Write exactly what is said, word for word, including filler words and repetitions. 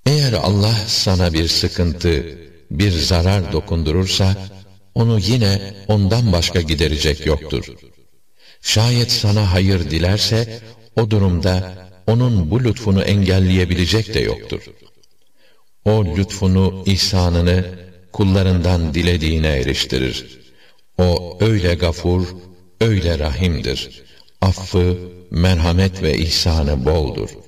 Eğer Allah sana bir sıkıntı, bir zarar dokundurursa, onu yine ondan başka giderecek yoktur. Şayet sana hayır dilerse, o durumda onun bu lütfunu engelleyebilecek de yoktur. O lütfunu, ihsanını kullarından dilediğine eriştirir. O öyle gafur, öyle rahimdir. Affı, merhamet ve ihsanı boldur.